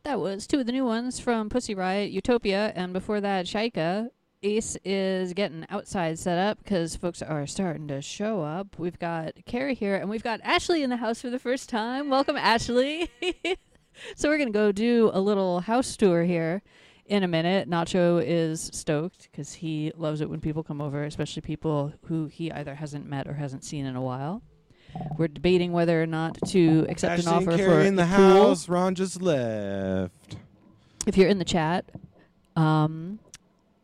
That was two of the new ones from Pussy Riot, Utopia, and before that, Shaika. Ace is getting outside set up because folks are starting to show up. We've got Carrie here, and we've got Ashley in the house for the first time. Welcome, Ashley. So we're going to go do a little house tour here in a minute. Nacho is stoked because he loves it when people come over, especially people who he either hasn't met or hasn't seen in a while. We're debating whether or not to accept Ashley an offer and for Carrie in the a pool. house. Ron just left. If you're in the chat,